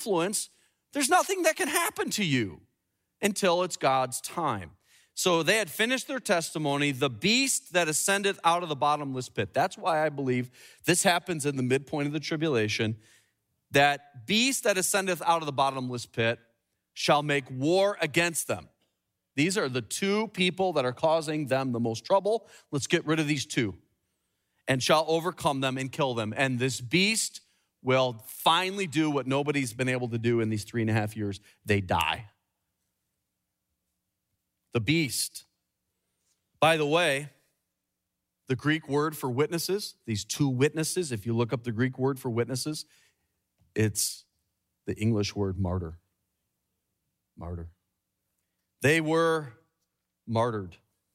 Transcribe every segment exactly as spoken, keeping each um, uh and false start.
influence, there's nothing that can happen to you until it's God's time. So they had finished their testimony, the beast that ascended out of the bottomless pit. That's why I believe this happens in the midpoint of the tribulation. That beast that ascendeth out of the bottomless pit shall make war against them. These are the two people that are causing them the most trouble. Let's get rid of these two. And shall overcome them and kill them. And this beast will finally do what nobody's been able to do in these three and a half years. They die. The beast. By the way, the Greek word for witnesses, these two witnesses, if you look up the Greek word for witnesses, it's the English word martyr. Martyr. They were martyred.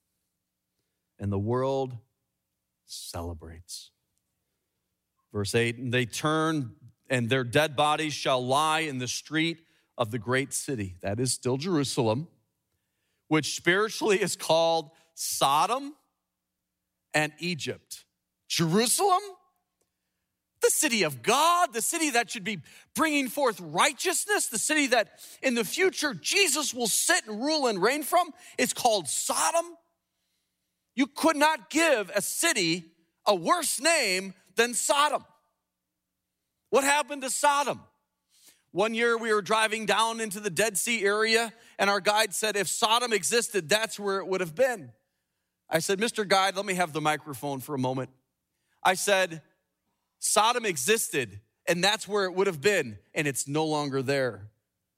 And the world celebrates. Verse eight, and they turn, and their dead bodies shall lie in the street of the great city. That is still Jerusalem, which spiritually is called Sodom and Egypt. Jerusalem, the city of God, the city that should be bringing forth righteousness, the city that in the future Jesus will sit and rule and reign from, it's called Sodom. You could not give a city a worse name than Sodom. What happened to Sodom? One year we were driving down into the Dead Sea area, and our guide said, if Sodom existed, that's where it would have been. I said, Mister Guide, let me have the microphone for a moment. I said, Sodom existed, and that's where it would have been, and it's no longer there.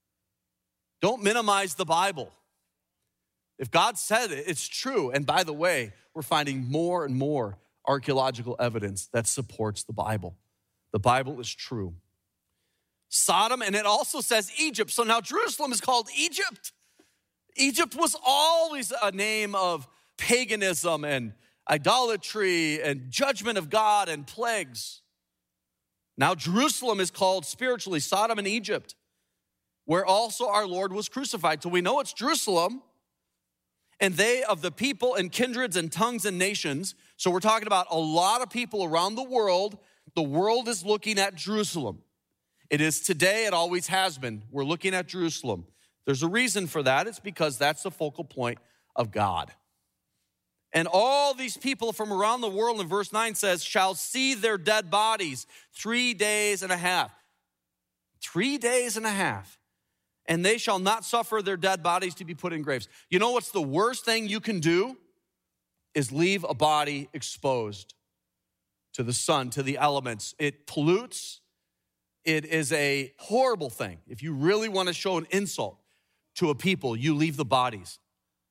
Don't minimize the Bible. If God said it, it's true. And by the way, we're finding more and more archaeological evidence that supports the Bible. The Bible is true. Sodom, and it also says Egypt. So now Jerusalem is called Egypt. Egypt was always a name of paganism and idolatry and judgment of God and plagues. Now Jerusalem is called spiritually Sodom and Egypt, where also our Lord was crucified. So we know it's Jerusalem. And they of the people and kindreds and tongues and nations. So we're talking about a lot of people around the world. The world is looking at Jerusalem. It is today, it always has been. We're looking at Jerusalem. There's a reason for that. It's because that's the focal point of God. And all these people from around the world, in verse nine says, shall see their dead bodies three days and a half. Three days and a half. And they shall not suffer their dead bodies to be put in graves. You know what's the worst thing you can do? Is leave a body exposed to the sun, to the elements. It pollutes. It is a horrible thing. If you really want to show an insult to a people, you leave the bodies.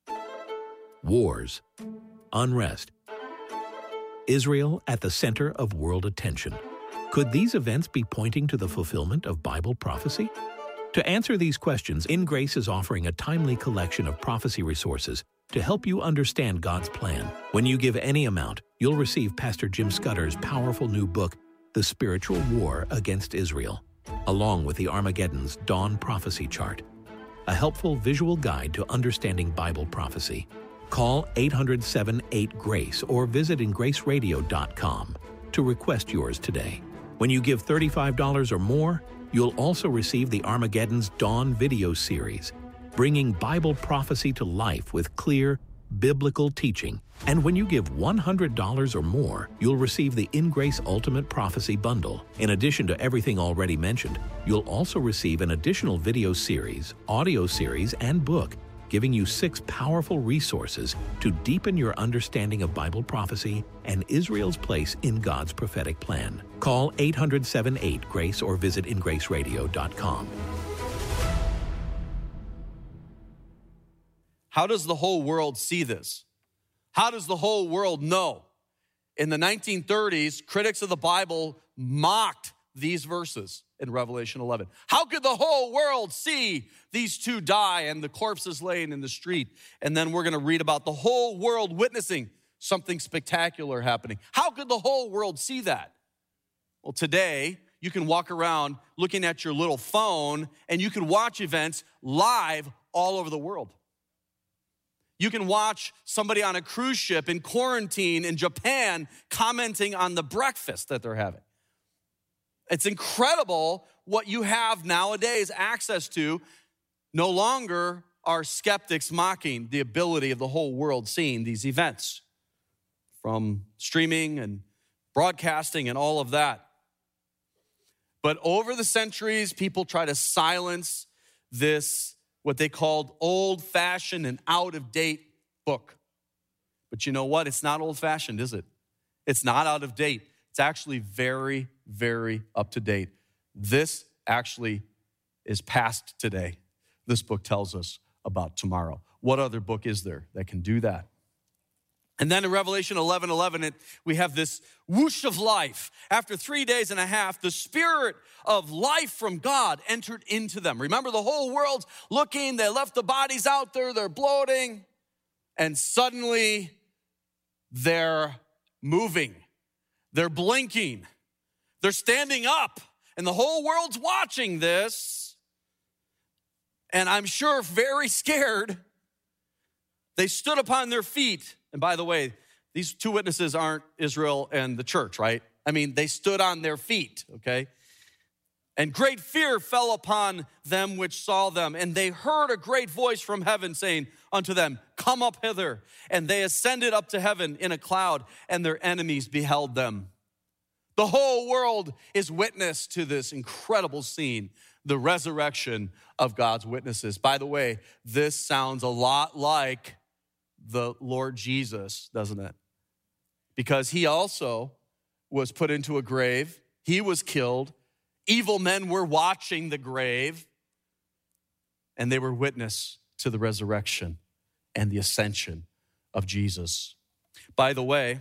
Wars, unrest, Israel at the center of world attention. Could these events be pointing to the fulfillment of Bible prophecy? To answer these questions, In Grace is offering a timely collection of prophecy resources to help you understand God's plan. When you give any amount, you'll receive Pastor Jim Scudder's powerful new book, The Spiritual War Against Israel, along with the Armageddon's Dawn Prophecy Chart, a helpful visual guide to understanding Bible prophecy. Call eight hundred, seven eight, GRACE or visit in grace radio dot com to request yours today. When you give thirty-five dollars or more, you'll also receive the Armageddon's Dawn video series, bringing Bible prophecy to life with clear, biblical teaching. And when you give one hundred dollars or more, you'll receive the In Grace Ultimate Prophecy Bundle. In addition to everything already mentioned, you'll also receive an additional video series, audio series, and book, giving you six powerful resources to deepen your understanding of Bible prophecy and Israel's place in God's prophetic plan. Call eight hundred, seven eight, GRACE or visit in grace radio dot com. How does the whole world see this? How does the whole world know? In the nineteen thirties, critics of the Bible mocked these verses in Revelation eleven. How could the whole world see these two die and the corpses laying in the street? And then we're going to read about the whole world witnessing something spectacular happening. How could the whole world see that? Well, today, you can walk around looking at your little phone and you can watch events live all over the world. You can watch somebody on a cruise ship in quarantine in Japan commenting on the breakfast that they're having. It's incredible what you have nowadays access to. No longer are skeptics mocking the ability of the whole world seeing these events from streaming and broadcasting and all of that. But over the centuries, people try to silence this, what they called old-fashioned and out-of-date book. But you know what? It's not old-fashioned, is it? It's not out of date. It's actually very, very up-to-date. This actually is past today. This book tells us about tomorrow. What other book is there that can do that? And then in Revelation eleven eleven, it, we have this whoosh of life. After three days and a half, the spirit of life from God entered into them. Remember, the whole world's looking. They left the bodies out there. They're bloating. And suddenly, they're moving. They're blinking. They're standing up. And the whole world's watching this. And I'm sure very scared. They stood upon their feet. And by the way, these two witnesses aren't Israel and the church, right? I mean, they stood on their feet, okay? And great fear fell upon them which saw them. And they heard a great voice from heaven saying unto them, come up hither. And they ascended up to heaven in a cloud, and their enemies beheld them. The whole world is witness to this incredible scene, the resurrection of God's witnesses. By the way, this sounds a lot like the Lord Jesus, doesn't it? Because he also was put into a grave. He was killed. Evil men were watching the grave, and they were witness to the resurrection and the ascension of Jesus. By the way,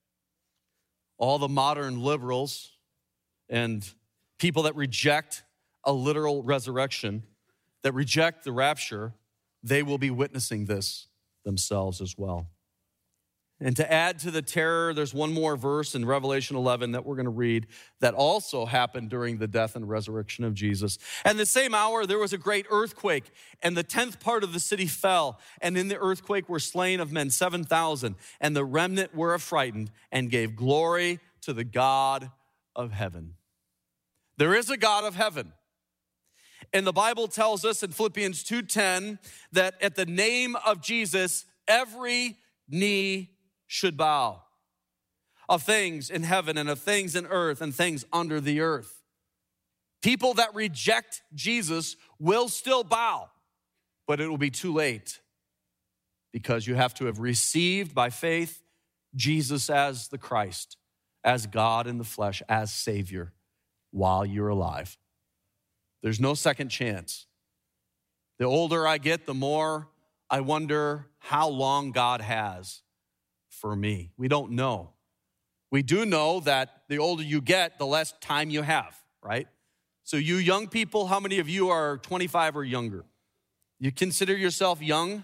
all the modern liberals and people that reject a literal resurrection, that reject the rapture, they will be witnessing this themselves as well. And to add to the terror, there's one more verse in Revelation eleven that we're going to read that also happened during the death and resurrection of Jesus. And the same hour, there was a great earthquake, and the tenth part of the city fell. And in the earthquake were slain of men seven thousand, and the remnant were affrighted and gave glory to the God of heaven. There is a God of heaven. And the Bible tells us in Philippians two ten that at the name of Jesus, every knee should bow, of things in heaven and of things in earth and things under the earth. People that reject Jesus will still bow, but it will be too late, because you have to have received by faith Jesus as the Christ, as God in the flesh, as Savior while you're alive. There's no second chance. The older I get, the more I wonder how long God has for me. We don't know. We do know that the older you get, the less time you have, right? So you young people, how many of you are twenty-five or younger? You consider yourself young?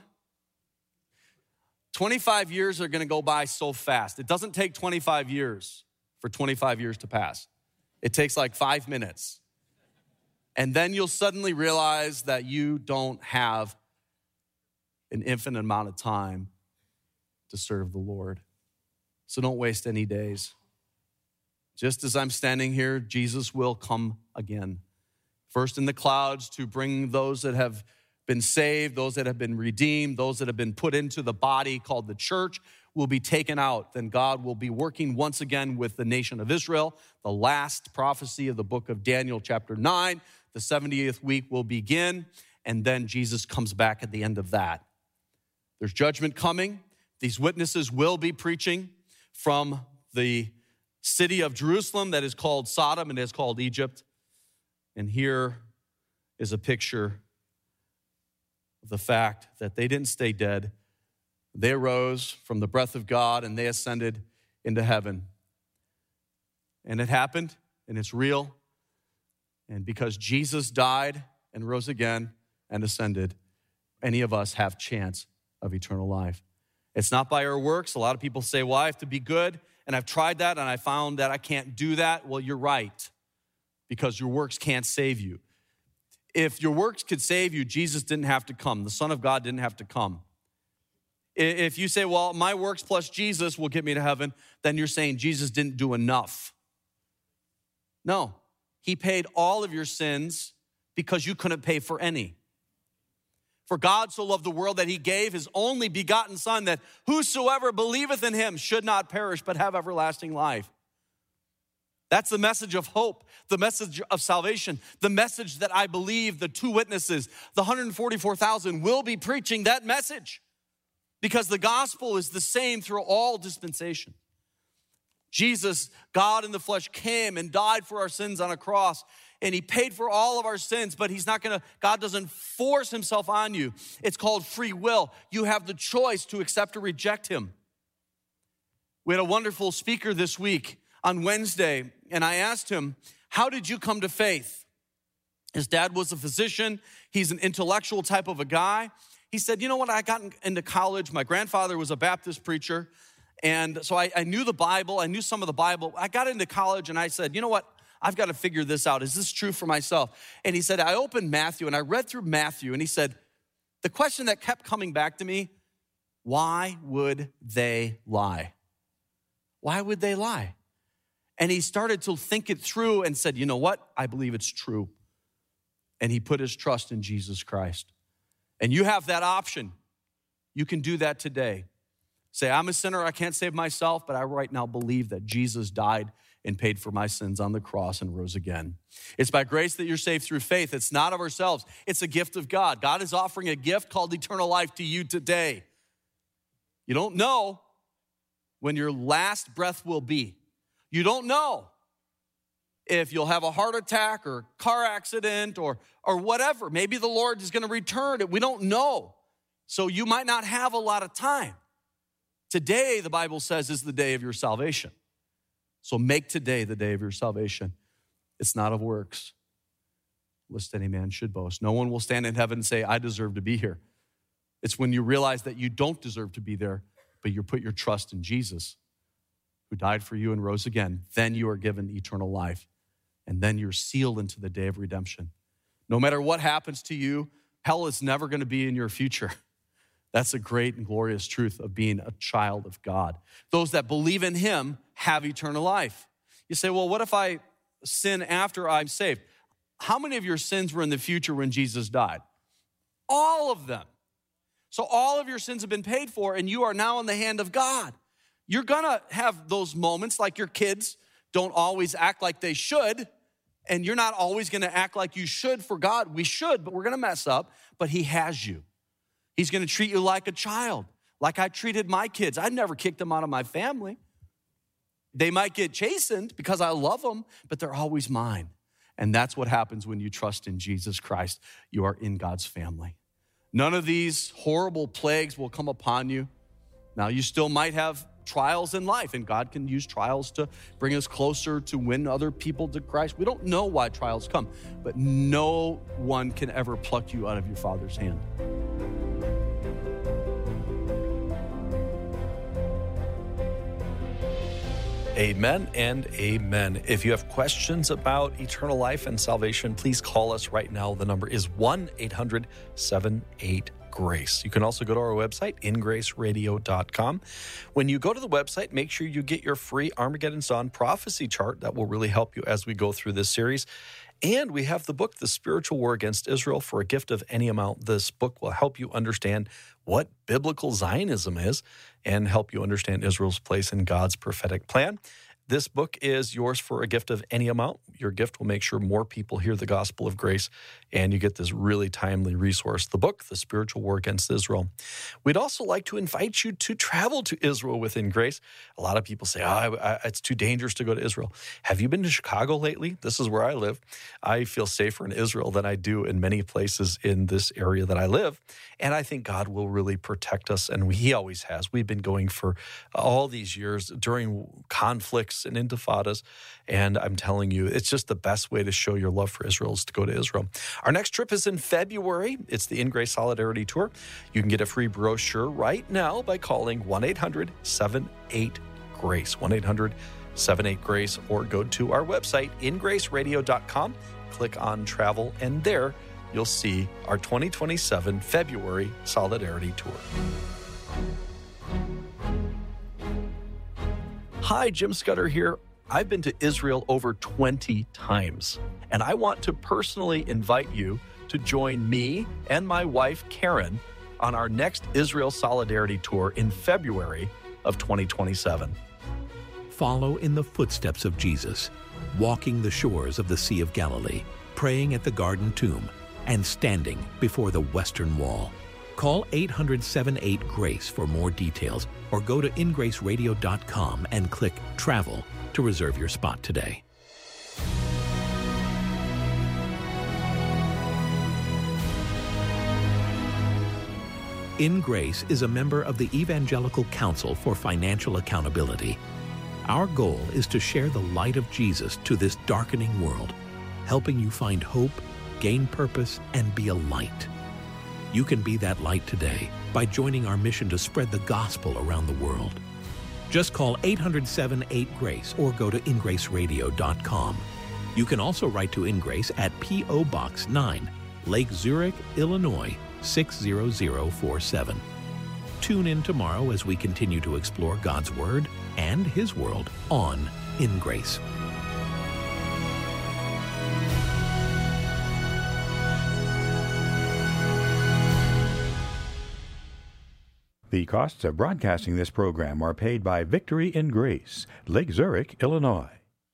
twenty-five years are gonna go by so fast. It doesn't take twenty-five years for twenty-five years to pass. It takes like five minutes. And then you'll suddenly realize that you don't have an infinite amount of time to serve the Lord. So don't waste any days. Just as I'm standing here, Jesus will come again. First in the clouds to bring those that have been saved, those that have been redeemed, those that have been put into the body called the church will be taken out. Then God will be working once again with the nation of Israel. The last prophecy of the book of Daniel, chapter nine, the seventieth week will begin, and then Jesus comes back at the end of that. There's judgment coming. These witnesses will be preaching from the city of Jerusalem that is called Sodom and is called Egypt. And here is a picture of the fact that they didn't stay dead. They arose from the breath of God and they ascended into heaven. And it happened, and it's real. And because Jesus died and rose again and ascended, any of us have chance of eternal life. It's not by our works. A lot of people say, well, I have to be good, and I've tried that, and I found that I can't do that. Well, you're right, because your works can't save you. If your works could save you, Jesus didn't have to come. The Son of God didn't have to come. If you say, well, my works plus Jesus will get me to heaven, then you're saying Jesus didn't do enough. No, he paid all of your sins because you couldn't pay for any. For God so loved the world that he gave his only begotten Son, that whosoever believeth in him should not perish but have everlasting life. That's the message of hope, the message of salvation, the message that I believe the two witnesses, the one hundred forty-four thousand, will be preaching that message, because the gospel is the same through all dispensation. Jesus, God in the flesh, came and died for our sins on a cross, and he paid for all of our sins, but he's not gonna, God doesn't force himself on you. It's called free will. You have the choice to accept or reject him. We had a wonderful speaker this week on Wednesday, and I asked him, how did you come to faith? His dad was a physician. He's an intellectual type of a guy. He said, you know what, I got into college. My grandfather was a Baptist preacher. And so I, I knew the Bible. I knew some of the Bible. I got into college and I said, you know what? I've got to figure this out. Is this true for myself? And he said, I opened Matthew and I read through Matthew. And he said, the question that kept coming back to me, why would they lie? Why would they lie? And he started to think it through and said, you know what? I believe it's true. And he put his trust in Jesus Christ. And you have that option. You can do that today. Say, I'm a sinner, I can't save myself, but I right now believe that Jesus died and paid for my sins on the cross and rose again. It's by grace that you're saved through faith. It's not of ourselves. It's a gift of God. God is offering a gift called eternal life to you today. You don't know when your last breath will be. You don't know if you'll have a heart attack or car accident or, or whatever. Maybe the Lord is going to return. We don't know. So you might not have a lot of time. Today, the Bible says, is the day of your salvation. So make today the day of your salvation. It's not of works, lest any man should boast. No one will stand in heaven and say, I deserve to be here. It's when you realize that you don't deserve to be there, but you put your trust in Jesus, who died for you and rose again. Then you are given eternal life, and then you're sealed into the day of redemption. No matter what happens to you, hell is never going to be in your future. That's a great and glorious truth of being a child of God. Those that believe in him have eternal life. You say, well, what if I sin after I'm saved? How many of your sins were in the future when Jesus died? All of them. So all of your sins have been paid for, and you are now in the hand of God. You're gonna have those moments like your kids don't always act like they should, and you're not always gonna act like you should for God. We should, but we're gonna mess up, but he has you. He's going to treat you like a child, like I treated my kids. I never kicked them out of my family. They might get chastened because I love them, but they're always mine. And that's what happens when you trust in Jesus Christ. You are in God's family. None of these horrible plagues will come upon you. Now, you still might have trials in life, and God can use trials to bring us closer to win other people to Christ. We don't know why trials come, but no one can ever pluck you out of your Father's hand. Amen and amen. If you have questions about eternal life and salvation, please call us right now. The number is one eight hundred seven eight GRACE. You can also go to our website, in grace radio dot com. When you go to the website, make sure you get your free Armageddon's Dawn prophecy chart. That will really help you as we go through this series. And we have the book, The Spiritual War Against Israel, for a gift of any amount. This book will help you understand what biblical Zionism is and help you understand Israel's place in God's prophetic plan. This book is yours for a gift of any amount. Your gift will make sure more people hear the gospel of grace, and you get this really timely resource, the book, The Spiritual War Against Israel. We'd also like to invite you to travel to Israel within Grace. A lot of people say, oh, I, I, it's too dangerous to go to Israel. Have you been to Chicago lately? This is where I live. I feel safer in Israel than I do in many places in this area that I live, and I think God will really protect us, and he always has. We've been going for all these years during conflicts and intifadas, and I'm telling you, it's just the best way to show your love for Israel is to go to Israel. Our next trip is in February. It's the In Grace Solidarity Tour. You can get a free brochure right now by calling one eight hundred seven eight GRACE, one eight hundred seven eight GRACE, or go to our website, in grace radio dot com, click on travel, and there you'll see our twenty twenty-seven February Solidarity Tour. Hi, Jim Scudder here. I've been to Israel over twenty times, and I want to personally invite you to join me and my wife, Karen, on our next Israel Solidarity Tour in February of twenty twenty-seven. Follow in the footsteps of Jesus, walking the shores of the Sea of Galilee, praying at the Garden Tomb, and standing before the Western Wall. Call eight hundred, seven eight, GRACE for more details, or go to in grace radio dot com and click Travel to reserve your spot today. In Grace is a member of the Evangelical Council for Financial Accountability. Our goal is to share the light of Jesus to this darkening world, helping you find hope, gain purpose, and be a light. You can be that light today by joining our mission to spread the gospel around the world. Just call eight hundred, seven eight, GRACE or go to in grace radio dot com. You can also write to InGrace at P O Box nine, Lake Zurich, Illinois, six zero zero four seven. Tune in tomorrow as we continue to explore God's Word and His world on In Grace. The costs of broadcasting this program are paid by Victory in Grace, Lake Zurich, Illinois.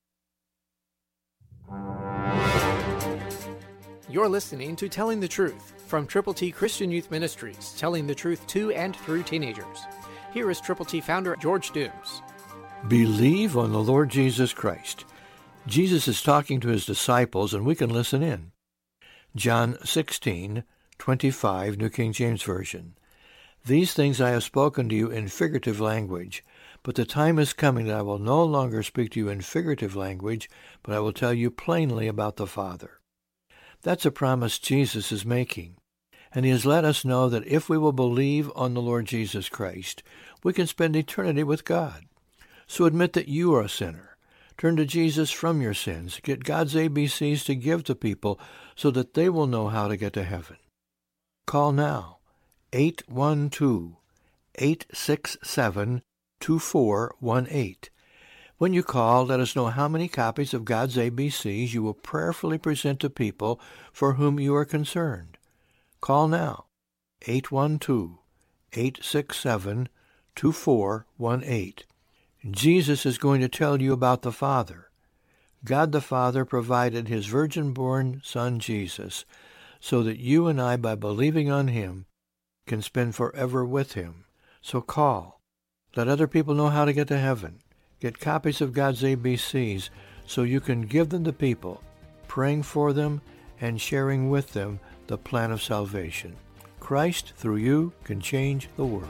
You're listening to Telling the Truth from Triple T Christian Youth Ministries, telling the truth to and through teenagers. Here is Triple T founder George Dooms. Believe on the Lord Jesus Christ. Jesus is talking to his disciples, and we can listen in. John sixteen twenty-five, New King James Version. These things I have spoken to you in figurative language, but the time is coming that I will no longer speak to you in figurative language, but I will tell you plainly about the Father. That's a promise Jesus is making, and he has let us know that if we will believe on the Lord Jesus Christ, we can spend eternity with God. So admit that you are a sinner. Turn to Jesus from your sins. Get God's A B Cs to give to people so that they will know how to get to heaven. Call now. eight one two, eight six seven, two four one eight. When you call, let us know how many copies of God's A B Cs you will prayerfully present to people for whom you are concerned. Call now, eight one two, eight six seven, two four one eight. Jesus is going to tell you about the Father. God the Father provided his virgin-born Son Jesus so that you and I, by believing on him, can spend forever with him. So call. Let other people know how to get to heaven. Get copies of God's A B Cs so you can give them to people, praying for them and sharing with them the plan of salvation. Christ, through you, can change the world.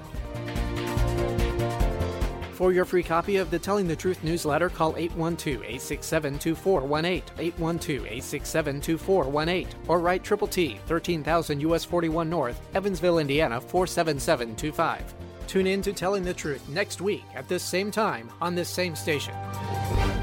For your free copy of the Telling the Truth newsletter, call eight one two, eight six seven, two four one eight, eight one two, eight six seven, two four one eight, or write Triple T, thirteen thousand U S forty-one North, Evansville, Indiana, four seven seven two five. Tune in to Telling the Truth next week at this same time on this same station.